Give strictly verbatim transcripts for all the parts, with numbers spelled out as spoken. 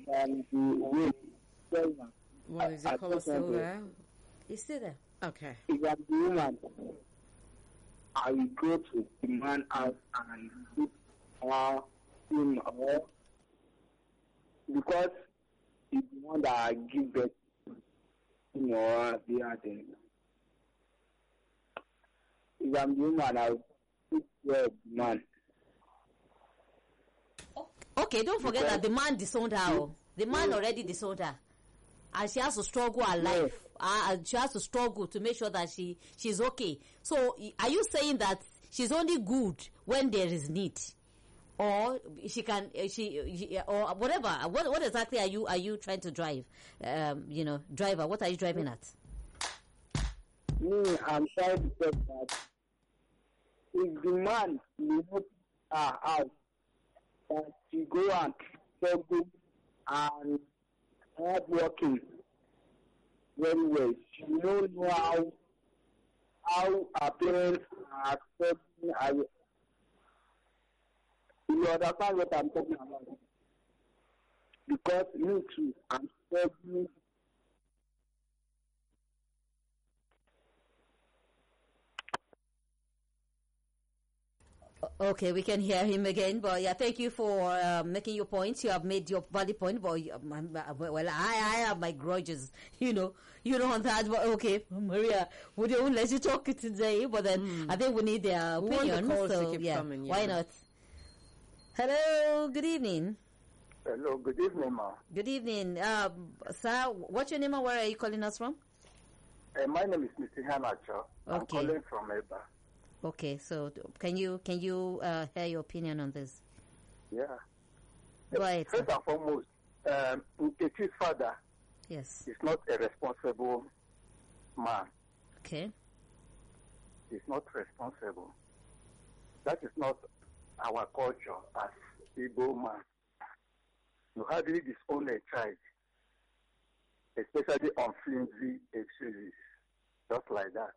and the way. Well, is the caller still there? He's still there. Okay. If I'm the woman, I will go to the man house and put her him or because it's the one that I give birth to him or the other. If I'm the woman, I will put the man. Okay, don't forget because that the man disowned her. The man already disowned her. And she has to struggle her life. Uh, she has to struggle to make sure that she she's okay. So, are you saying that she's only good when there is need, or she can she or whatever? What what exactly are you are you trying to drive? Um, you know, driver. What are you driving at? Me, I'm trying to say that if the man will not her out, that she go and struggle and hard working very well. She don't know how how her parents are accepting her. You understand what I'm talking about? Because me too, I'm struggling. Okay, we can hear him again, but yeah, thank you for uh, making your points. You have made your valid point, but um, well, I, I have my grudges, you know, you know on that. But okay, Maria, we don't let you talk today, but then mm. I think we need their we opinion. The so yeah, coming, yeah, why not? Hello, good evening. Hello, good evening, ma. Good evening, um, sir. What's your name and where are you calling us from? Uh, my name is Mister Hanacho. Okay. I'm calling from Eba. Okay, so can you can you uh, hear your opinion on this? Yeah. Right. First and foremost, um, Nkechi's father, yes, is not a responsible man. Okay. He's not responsible. That is not our culture as Igbo man. You hardly disown a child, especially on flimsy excuses, just like that.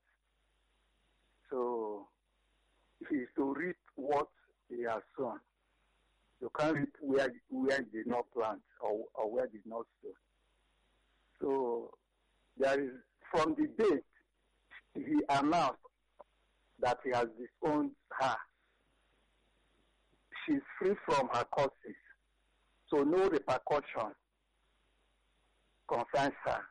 So, he is to reap what he has sown. You can't reap where, where he did not plant or, or where he did not sow. So, there is, from the date he announced that he has disowned her, she's free from her causes. So, no repercussion concerns her,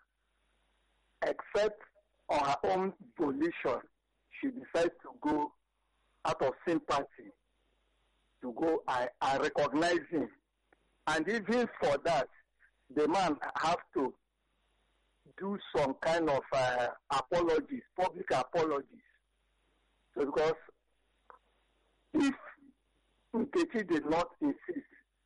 except on her own volition. She decides to go out of sympathy, to go and, and recognize him. And even for that, the man has to do some kind of uh, apologies, public apologies. So because if Nkechi did not insist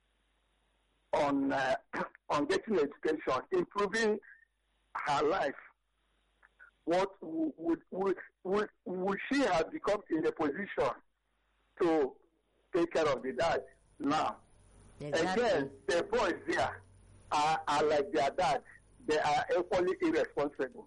on uh, on getting education, improving her life, what would would would would she have become in a position to take care of the dad now? Exactly. Again, the boys there are, are like their dad. They are equally irresponsible.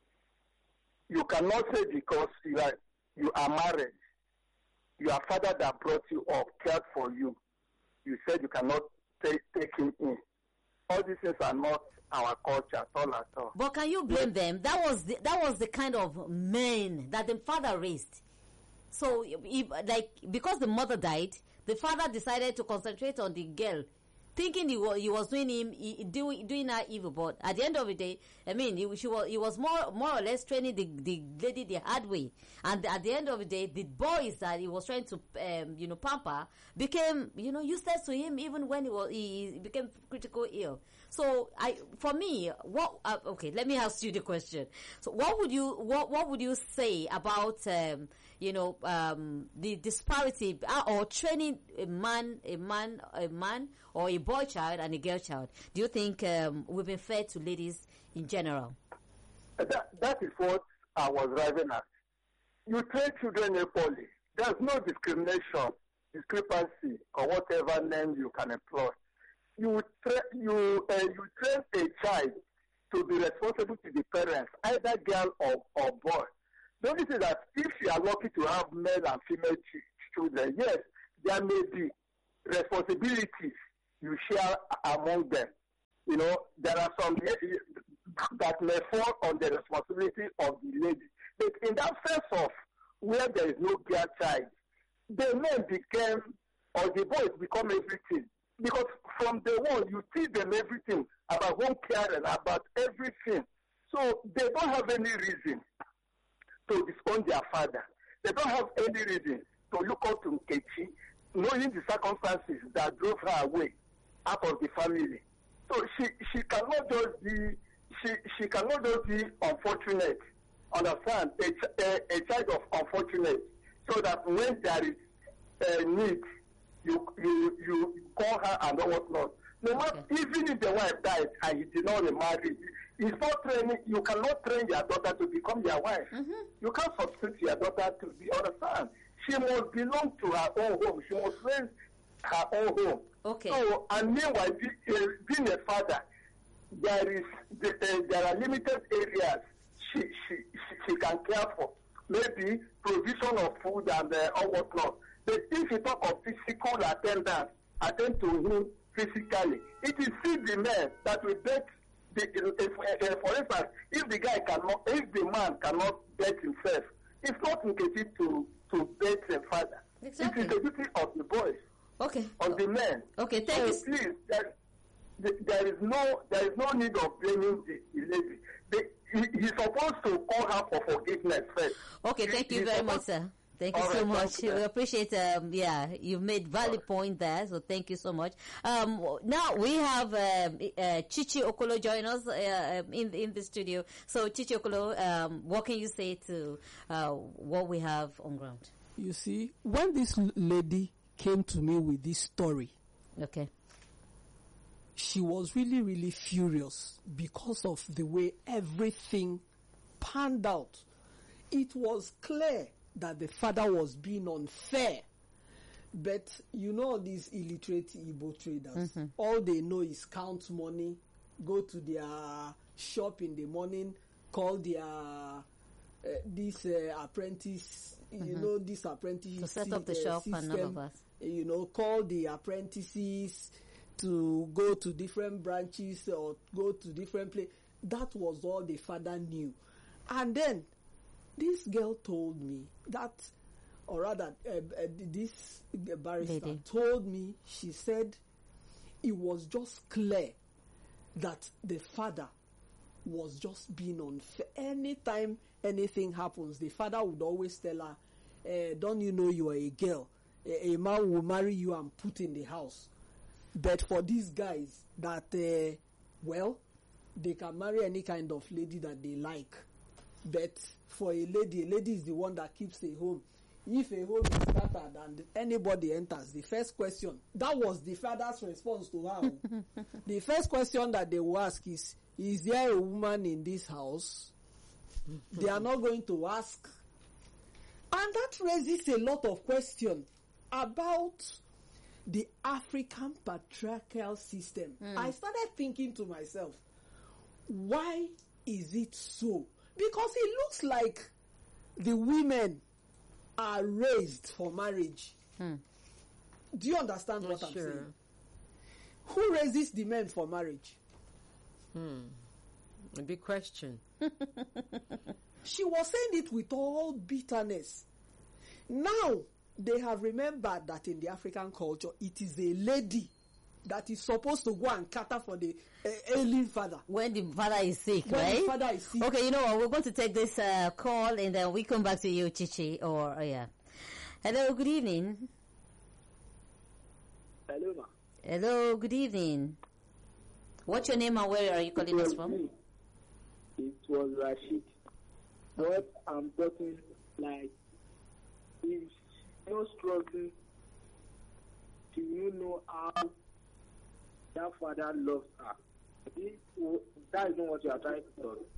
You cannot say because you are you are married, your father that brought you up, cared for you, you said you cannot take take him in. All these things are not our culture at all at all. But can you blame them? That was the, that was the kind of men that the father raised. So, if, like, because the mother died, the father decided to concentrate on the girl, thinking he was, he was doing him he, doing doing her evil. But at the end of the day, I mean, he, she was he was more more or less training the, the lady the hard way. And at the end of the day, the boys that he was trying to um, you know pamper became you know useless to him even when he was he, he became critical ill. So I for me, what uh, okay? Let me ask you the question. So what would you what what would you say about um, you know um, the disparity uh, or training a man a man a man or a boy child and a girl child? Do you think um, we've been fair to ladies in general? That, that is what I was driving at. You train children equally. There's no discrimination, discrepancy, or whatever name you can employ. You tra- you uh, you train a child to be responsible to the parents, either girl or, or boy. The only thing that if you are lucky to have male and female ch- children, yes, there may be responsibilities you share among them. you know, there are some that may fall on the responsibility of the lady. But in that sense of where there is no girl child, the men became, or the boys become everything. Because from the one, you teach them everything about home care and about everything. So they don't have any reason to disown their father. They don't have any reason to look up to Nkechi, knowing the circumstances that drove her away out of the family. So she, she cannot just be, she, she cannot just be unfortunate, understand, a, a, a child of unfortunate, so that when there is a need, you, you, you call her and what not. No matter, okay. Even if the wife died and he did not remarry, it's not training, you cannot train your daughter to become your wife. Mm-hmm. You can't substitute your daughter to be, understand. She must belong to her own home. She must raise her own home. Okay. So, and meanwhile, be, uh, being a father, there is the, uh, there are limited areas she, she she she can care for. Maybe provision of food and uh, or whatnot. But if you talk of physical attendance, attend to him physically, it is still the man that will bet. The, if, uh, for instance, if the guy cannot, if the man cannot bet himself, it's not Nkechi to to bet the father. Exactly. It is the duty of the boys. Okay. On the men. Okay, thank so you. Please, there, there is no there is no need of blaming the, the lady. The, he, he's supposed to call her for forgiveness first. Okay, thank you very much, sir. Thank you All so right, much. you, We appreciate, um, yeah, you made valid point there, so thank you so much. Um, now we have um, uh, Chichi Okolo join us uh, in in the studio. So Chichi Okolo, um, what can you say to uh, what we have on ground? You see, when this lady came to me with this story, okay, she was really, really furious because of the way everything panned out. It was clear that the father was being unfair. But you know these illiterate Igbo traders, mm-hmm. all they know is count money, go to their shop in the morning, call their uh, this uh, apprentice, mm-hmm. you know, this apprentice to set up the uh, shop system, and all of us. You know, call the apprentices to go to different branches or go to different places. That was all the father knew. And then this girl told me that, or rather, uh, uh, this barrister Lady. told me, she said it was just clear that the father was just being unfair. Anytime anything happens, the father would always tell her, uh, don't you know you are a girl? A, a man will marry you and put in the house. But for these guys that, uh, well, they can marry any kind of lady that they like. But for a lady, a lady is the one that keeps a home. If a home is scattered and anybody enters, the first question, that was the father's response to her. The first question that they will ask is, is there a woman in this house? They are not going to ask. And that raises a lot of questions about the African patriarchal system. Mm. I started thinking to myself, why is it so? Because it looks like the women are raised for marriage. Hmm. Do you understand what I'm sure. saying? Who raises the men for marriage? Hmm. A big question. She was saying it with all bitterness. Now, they have remembered that in the African culture, it is a lady that is supposed to go and cater for the uh, ailing father. When the father is sick, when right? the father is sick. Okay, you know what? We're going to take this uh, call and then we come back to you, Chichi. Or, oh, yeah. Hello, good evening. Hello, ma. Hello, good evening. What's your name and where are you calling us from? Me. It was Rashid. But I'm talking like, if you're struggling, do you know how that father loves her? He, that is not what you are trying to tell.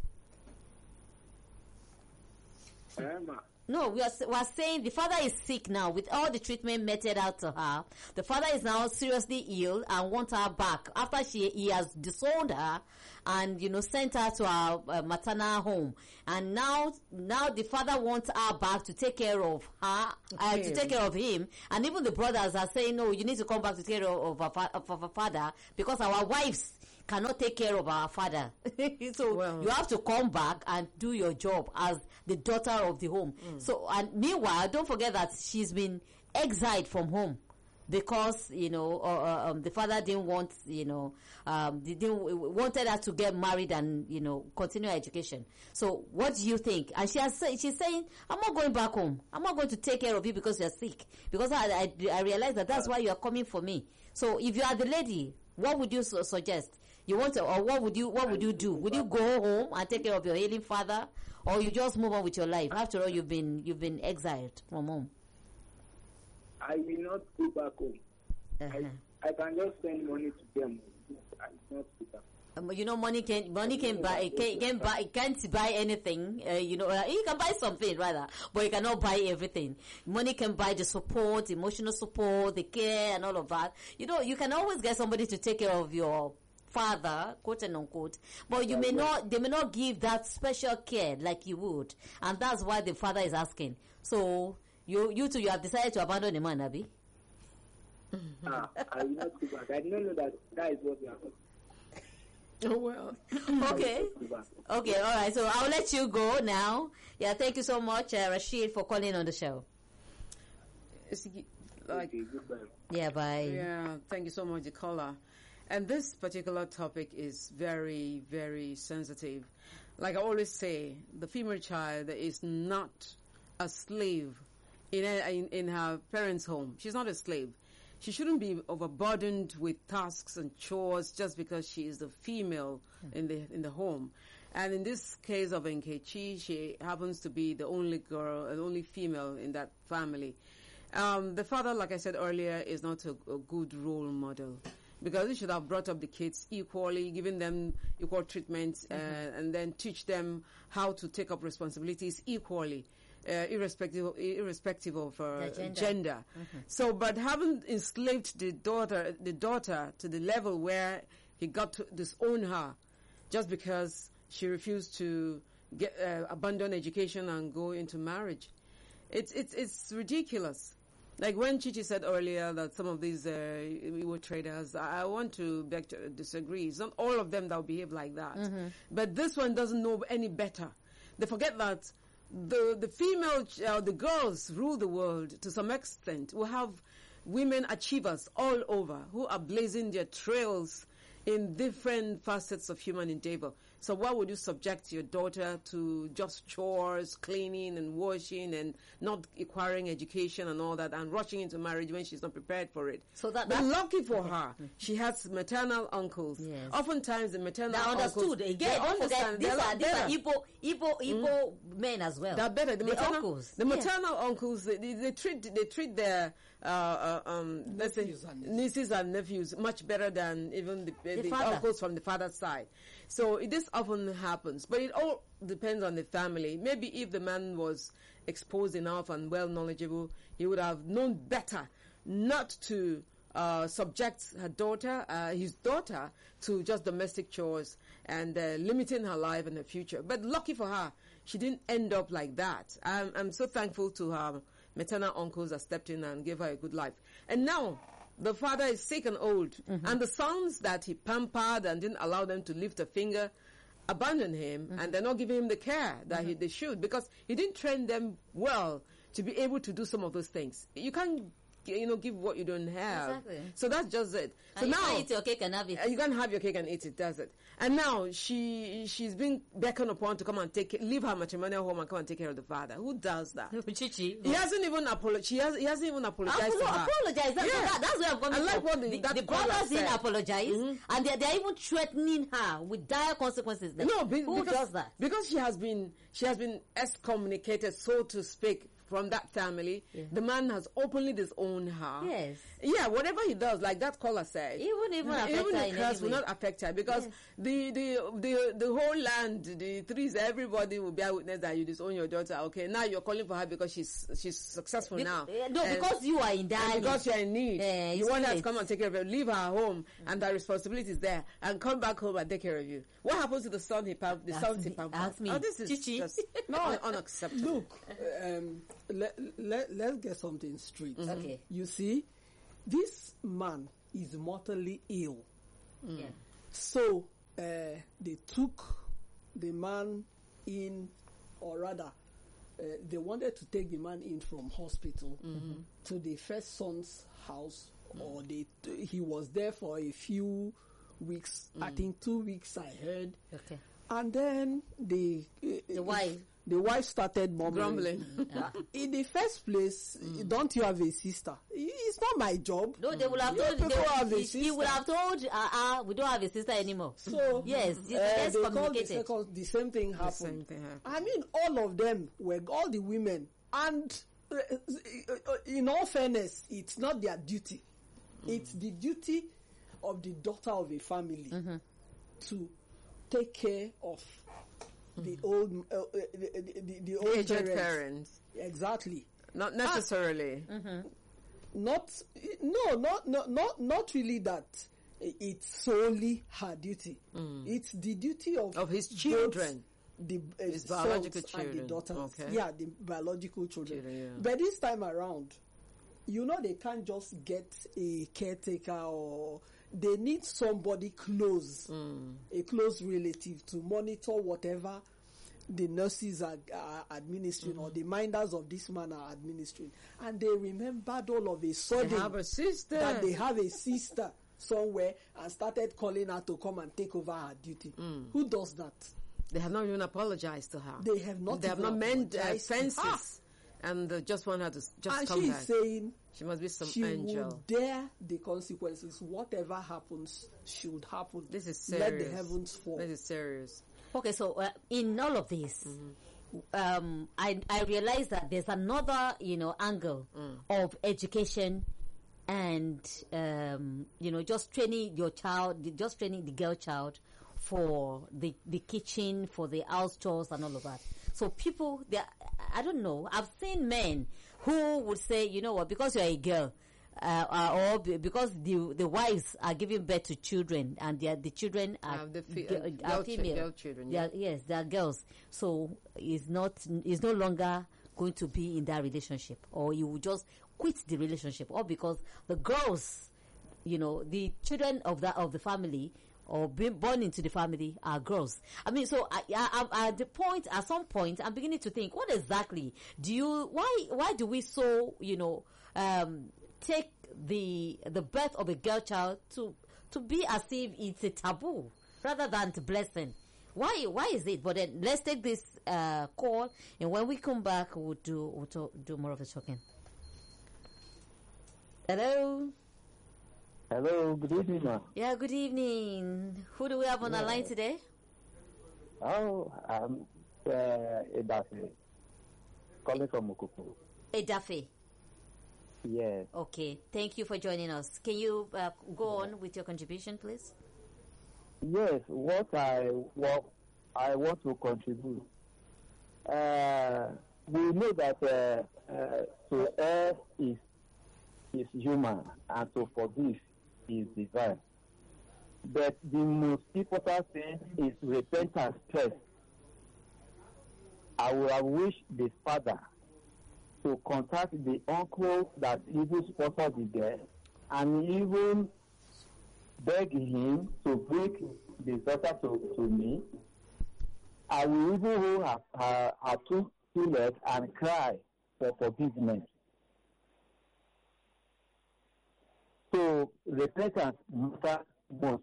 Emma. No, we are we are saying the father is sick now with all the treatment meted out to her. The father is now seriously ill and wants her back after she he has disowned her and you know sent her to our uh, maternal home. And now now the father wants her back to take care of her, uh, to take care of him. And even the brothers are saying, no, you need to come back to take care of, of, our, of our father because our wives cannot take care of our father. So Well. you have to come back and do your job as the daughter of the home. So, and meanwhile, don't forget that she's been exiled from home because, you know, uh, um, the father didn't want, you know, um, they didn't wanted her to get married and, you know, continue her education. So what do you think? And she has said, she's saying, I'm not going back home. I'm not going to take care of you because you're sick. Because I, I, I realize that that's why you are coming for me. So if you are the lady, what would you su- suggest? You want to, or what would you, what would you do? Would you go home and take care of your ailing father, or you just move on with your life? After all, you've been, you've been exiled from home. I will not go back home. Uh-huh. I, I can just send money to them. I will not go back. Um, you know, money can money can buy can, can buy can't buy anything. Uh, you know, uh, you can buy something rather, but you cannot buy everything. Money can buy the support, emotional support, the care, and all of that. You know, you can always get somebody to take care of your father, quote and unquote, but you may not. They may not give that special care like you would, and that's why the father is asking. So you you two, you have decided to abandon the man, Abi. Ah, I will not go back. I didn't know that that is what we are talking. Oh, well. Okay. Okay, all right. So I'll let you go now. Yeah, thank you so much, uh, Rashid, for calling on the show. It's like, Okay, goodbye. Yeah, bye. yeah, thank you so much, the caller. And this particular topic is very, very sensitive. Like I always say, the female child is not a slave in, a, in, in her parents' home. She's not a slave. She shouldn't be overburdened with tasks and chores just because she is the female in the in the home. And in this case of Nkechi, she happens to be the only girl, the only female in that family. Um, the father, like I said earlier, is not a, a good role model because he should have brought up the kids equally, giving them equal treatment, uh, and then teach them how to take up responsibilities equally. Uh, irrespective of, irrespective of uh, Their gender. gender. So, but having enslaved the daughter, the daughter to the level where he got to disown her, just because she refused to get uh, abandon education and go into marriage, it's it's it's ridiculous. Like when Chichi said earlier that some of these uh, Igbo traders, I I want to beg to disagree. It's not all of them that will behave like that, but this one doesn't know any better. They forget that the the female, uh, the girls rule the world to some extent. We have women achievers all over who are blazing their trails in different facets of human endeavor. So why would you subject your daughter to just chores, cleaning and washing, and not acquiring education and all that, and rushing into marriage when she's not prepared for it? So that- but that's- lucky for her, she has maternal uncles. Yes. Oftentimes the maternal Now uncles, understood. Again, they don't forget understand. these They're are like these are better. Igbo Igbo Igbo men as well. They're better. The, The maternal, uncles. the Yeah. maternal uncles, they, they, they treat they treat their uh, uh, um, let's say Nephews and nieces and nephews much better than even the, the, father. uncles from the father's side. So it, this often happens, but it all depends on the family. Maybe if the man was exposed enough and well knowledgeable, he would have known better not to uh, subject her daughter, uh, his daughter, to just domestic chores and uh, limiting her life and her future. But lucky for her, she didn't end up like that. I'm, I'm so thankful to her maternal uncles that stepped in and gave her a good life. And now the father is sick and old, and the sons that he pampered and didn't allow them to lift a finger abandoned him, and they're not giving him the care that he, they should, because he didn't train them well to be able to do some of those things. You can't, you know, give what you don't have. Exactly. So that's just it. So And you now can eat your cake and have it. uh, you can have your cake and eat it. That's it. And now she she's been beckoned upon to come and take leave her matrimonial home and come and take care of the father. Who does that? Chichi. He hasn't even apologized. She has. He hasn't even apologized Apolo- to her. apologize. That's, Yeah. that, that's where I'm coming I like from. what the- the, that the caller brothers didn't said. apologize, and they're, they're even threatening her with dire consequences. Then. No, be, who because, does that? Because she has been she has been excommunicated, so to speak, from that family. The man has openly disowned her. Yes. Yeah, whatever he does, like that caller said, It wouldn't even affect even her the in curse any will way. not affect her, because Yes. the, the the the whole land, the trees, everybody will bear witness that you disown your daughter. Okay, now you're calling for her because she's she's successful Be- now. eh, no, And- because you are in and dire because need. you're in need, Eh, you it's want too her to late. come and take care of her, leave her home, and her responsibility is there, and come back home and take care of you. What happens to the son he pam- the Ask sons he me- pampered? ask me. Oh, this is Chichi. just un- unacceptable. Look, Mm-hmm. um, let, let, let's get something straight. Okay. You see, this man is mortally ill. Yeah. So uh, they took the man in, or rather, uh, they wanted to take the man in from hospital mm-hmm. to the first son's house, mm. or they t- he was there for a few weeks. Mm. I think two weeks. I heard. Okay. And then the uh, the wife. The wife started murmuring. Grumbling. Uh, in the first place, mm. don't you have a sister? It's not my job. No, they will have You told. people They, have a he, he sister. would have told. Uh, uh, we don't have a sister anymore. So yes, uh, yes, they called the, communicated. second, the same thing happened. same thing happened. I mean, all of them were all the women, and uh, uh, in all fairness, it's not their duty. Mm. It's the duty of the daughter of a family mm-hmm. to take care of the old, uh, uh, the, the, the old Aged parents. parents. Exactly. Not necessarily. Ah, mm-hmm. Not no, not not not not really that. It's solely her duty. Mm. It's the duty of of his children, the uh, his biological sons children, and the daughters. okay. Yeah, the biological children. children yeah. But this time around, you know, they can't just get a caretaker, or they need somebody close, mm. a close relative to monitor whatever the nurses are, are administering, mm-hmm. or the minders of this man are administering. And they remembered all of a sudden they have a sister. that they have a sister somewhere, and started calling her to come and take over her duty. Mm. Who does that? They have not even apologized to her. They have not. They have not mended uh, fences, ah. and uh, just want her to s- just and come she's back. saying she must be some she angel. will dare the consequences. Whatever happens should happen. This is serious. Let the heavens fall. This is serious. Okay, so uh, in all of this, mm-hmm. um, I I realize that there's another, you know, angle mm. of education, and um, you know, just training your child, just training the girl child for the the kitchen, for the house chores, and all of that. So people, they, I don't know. I've seen men who would say, you know what, because you're a girl. Uh, uh, or b- because the the wives are giving birth to children, and the the children are, Uh, the fe- g- uh, are girl chi- female. girl children, They yeah. are- yes, they are girls. So is not is no longer going to be in that relationship, or you will just quit the relationship, or because the girls, you know, the children of that of the family, or being born into the family, are girls. I mean, so I, I, I, at the point, at some point, I'm beginning to think, what exactly do you? Why why do we so you know? Um, take the the birth of a girl child to to be as if it's a taboo rather than a blessing. Why why is it? But then let's take this uh, call, and when we come back, we'll do we'll talk, do more of the talking. Hello. Hello, good evening, ma'am. Yeah, good evening. Who do we have on yeah. the line today? Oh, I'm uh, Edafe, calling from Okupu. Edafe. Yes. Okay, thank you for joining us. Can you uh, go on with your contribution, please? Yes, what I what I want to contribute. Uh, we know that uh, uh, to err is is human, and to forgive is divine. But the most important thing is repentance first. I would have wished the father to contact the uncle that even sponsored the girl, and even beg him to bring the daughter to, to me. I will even hold her, her, her two, two legs and cry for forgiveness. So repentance matters most.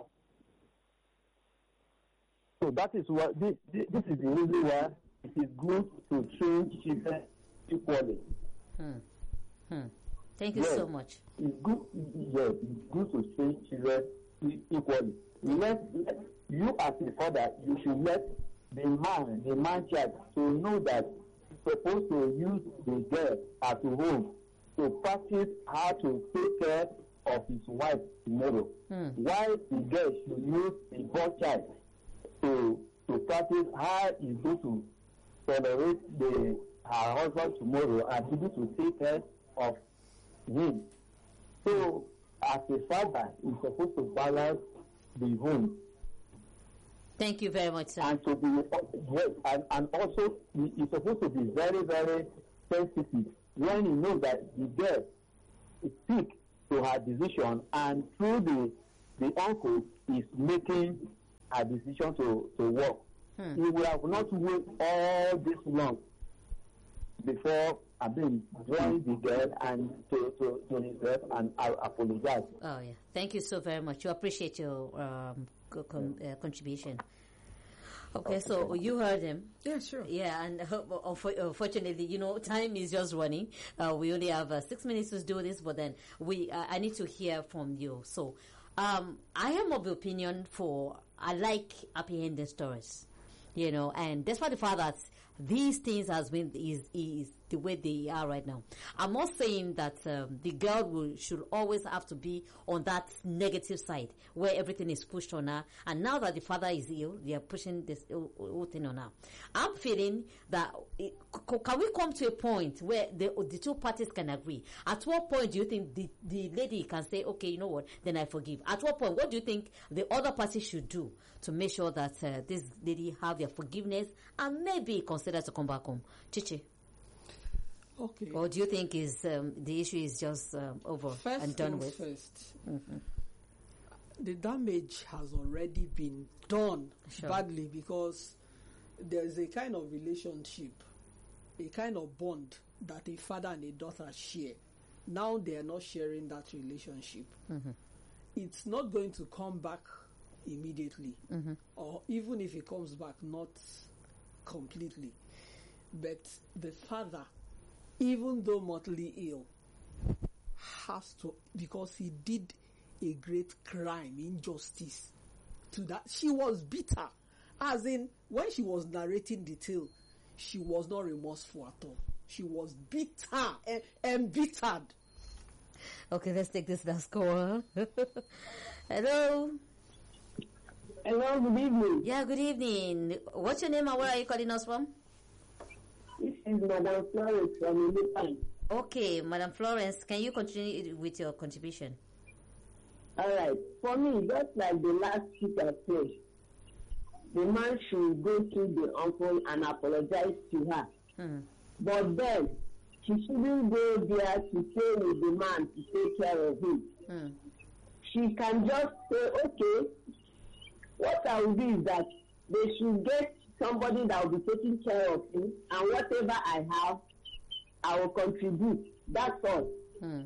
So that is what this, this, this is the reason why it is good to train children equally. Hmm. Hmm. Thank you yes, so much. It's good. Yes, it's good to train children equally. Let, let you as a father, you should let the man, the man child, to know that he's supposed to use the girl at home to practice how to take care of his wife tomorrow. Hmm. While the girl should use the boy child to to practice how he's going to tolerate the her husband tomorrow and able to take care of him. So, as a father, he's supposed to balance the home. Thank you very much, sir. And to be yes, and, and also he, he's supposed to be very, very sensitive when he knows that the girl is sick to her decision, and through the the uncle is making a decision to, to work. Hmm. He would have not wait all this long before I mean join the girl and to, to, to himself and I apologize. Oh yeah, thank you so very much. You appreciate your um, co- con- uh, contribution. Okay, so you heard him. Yeah, sure. Yeah, and uh, unfo- unfortunately, you know, time is just running. Uh, we only have uh, six minutes to do this, but then we uh, I need to hear from you. So, um, I am of the opinion for I like happy ending stories, you know, and despite the fact that these things has been is is the way they are right now. I'm not saying that um, the girl will should always have to be on that negative side where everything is pushed on her. And now that the father is ill, they are pushing this whole, whole thing on her. I'm feeling that it, c- can we come to a point where the the two parties can agree? At what point do you think the the lady can say, okay, you know what, then I forgive? At what point, what do you think the other party should do to make sure that uh, this lady have their forgiveness and maybe consider to come back home? Chichi. Okay. Or do you think is um, the issue is just um, over First and done things with? first. The damage has already been done Sure. badly because there's a kind of relationship, a kind of bond that a father and a daughter share. Now they are not sharing that relationship. It's not going to come back immediately, or even if it comes back, not completely. But the father, even though mortally ill, has to, because he did a great crime, injustice to that. She was bitter. As in, when she was narrating the tale, she was not remorseful at all. She was bitter, and embittered. Okay, let's take this last call. Hello. Hello, good evening. Yeah, good evening. What's your name and where are you calling us from? This is Madam Florence from Ilupan. Okay, Madam Florence, can you continue with your contribution? All right. For me, just like the last speaker said, the man should go to the uncle and apologize to her. Hmm. But then, she shouldn't go there to stay with the man to take care of him. Hmm. She can just say, okay, what I will do is that they should get somebody that will be taking care of him, and whatever I have, I will contribute. That's all. Hmm.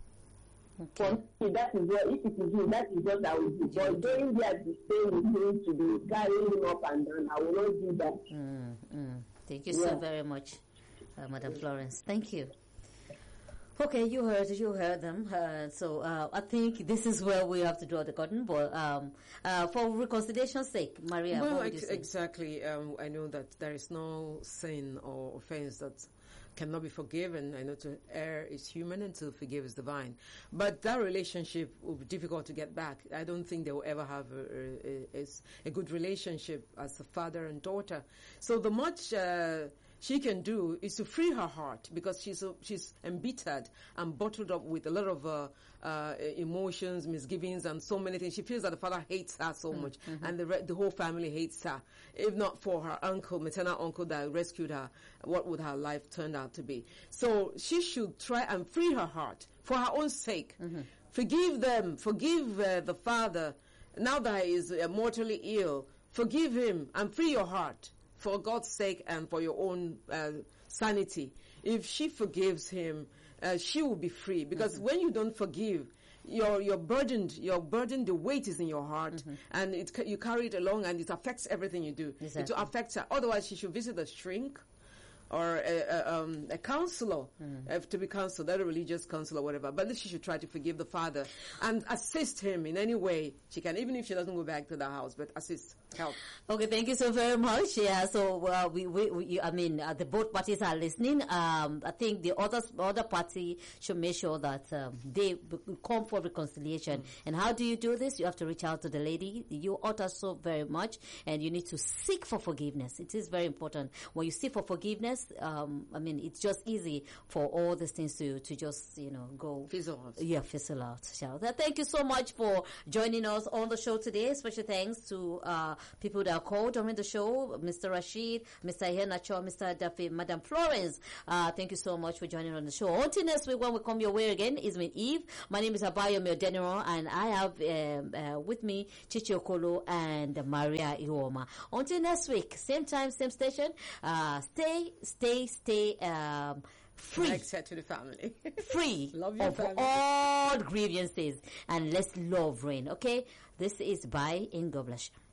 For me, that is what, if it is me, that is what I will do. But going there to stay with him, to be carrying him up and down, I will not do that. Hmm. Hmm. Thank you so Yeah. very much, uh, Madam Florence. Thank you. Okay, you heard you heard them. Uh, so uh, I think this is where we have to draw the curtain. But um, uh, for reconciliation's sake, Maria, Well, what would you ex- say? exactly. Um, I know that there is no sin or offense that cannot be forgiven. I know to err is human and to forgive is divine. But that relationship will be difficult to get back. I don't think they will ever have a, a, a, a good relationship as a father and daughter. So the much uh, she can do is to free her heart, because she's so, she's embittered and bottled up with a lot of uh, uh, emotions, misgivings, and so many things. She feels that the father hates her so much, and the re- the whole family hates her. If not for her uncle, maternal uncle that rescued her, what would her life turn out to be? So she should try and free her heart for her own sake. Forgive them. Forgive uh, the father. Now that he is uh, mortally ill, forgive him and free your heart for God's sake and for your own uh, sanity. If she forgives him, uh, she will be free. Because when you don't forgive, you're you're burdened. You're burdened. The weight is in your heart, and it ca- you carry it along, and it affects everything you do. Exactly. It affects her. Otherwise, she should visit a shrink or a, a, um, a counselor uh, to be counseled, not a religious counselor or whatever. But she should try to forgive the father and assist him in any way she can, even if she doesn't go back to the house, but assist, help. Okay, thank you so very much. Yeah, so uh, we, we, we, I mean, uh, the both parties are listening. Um, I think the other other party should make sure that um, they b- come for reconciliation. Mm. And how do you do this? You have to reach out to the lady you utter so very much, and you need to seek for forgiveness. It is very important. When you seek for forgiveness, sometimes, um, I mean, it's just easy for all these things to, to just, you know, go. Fizzle out. Yeah, fizzle out. So, thank you so much for joining us on the show today. Special thanks to uh, people that called during the show, Mister Rashid, Mister Iheanacho, Mister Daffy, Madam Florence. Uh, thank you so much for joining on the show. Until next week when we come your way again, is me Eve. My name is Abayomi Odeniro, and I have um, uh, with me Chichi Okolo and Maria Iwoma. Until next week, same time, same station. Uh, stay, stay, stay um, free. Connected to the family. Free Love your of family. all grievances, and let's love reign. Okay, this is Bye in God bless.